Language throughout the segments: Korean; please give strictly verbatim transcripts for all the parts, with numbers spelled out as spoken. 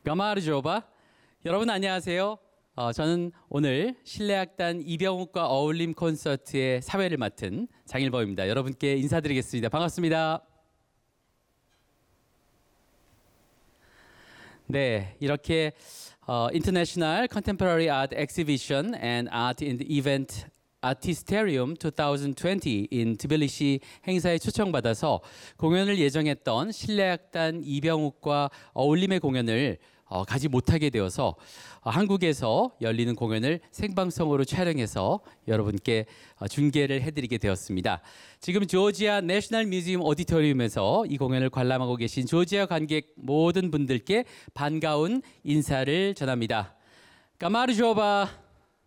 가마르조바. 여러분 안녕하세요. 어, 저는 오늘 실내악단 이병욱과 어울림 콘서트의 사회를 맡은 장일범입니다. 여러분께 인사드리겠습니다. 반갑습니다. 네, 이렇게 어, International Contemporary Art Exhibition and Art in the Event 아티스테리움 이천이십 in 트빌리시 행사에 초청받아서 공연을 예정했던 실내악단 이병욱과 어울림의 공연을 어, 가지 못하게 되어서 어, 한국에서 열리는 공연을 생방송으로 촬영해서 여러분께 어, 중계를 해드리게 되었습니다. 지금 조지아 내셔널 뮤지엄 오디토리움에서 이 공연을 관람하고 계신 조지아 관객 모든 분들께 반가운 인사를 전합니다. 까마르조바.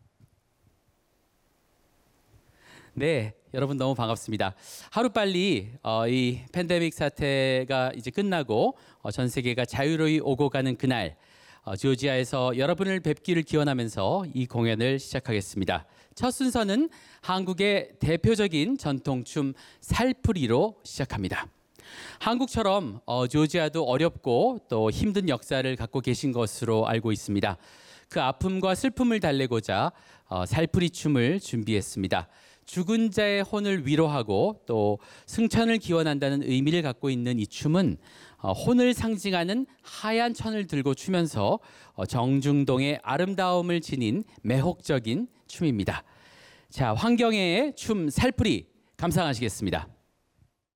네, 여러분 너무 반갑습니다. 하루빨리 어, 이 팬데믹 사태가 이제 끝나고 어, 전 세계가 자유로이 오고 가는 그날 어, 조지아에서 여러분을 뵙기를 기원하면서 이 공연을 시작하겠습니다. 첫 순서는 한국의 대표적인 전통춤 살풀이로 시작합니다. 한국처럼 어, 조지아도 어렵고 또 힘든 역사를 갖고 계신 것으로 알고 있습니다. 그 아픔과 슬픔을 달래고자 어, 살풀이 춤을 준비했습니다. 죽은 자의 혼을 위로하고 또 승천을 기원한다는 의미를 갖고 있는 이 춤은 혼을 상징하는 하얀 천을 들고 추면서 정중동의 아름다움을 지닌 매혹적인 춤입니다. 자, 황경애의 춤 살풀이 감상하시겠습니다.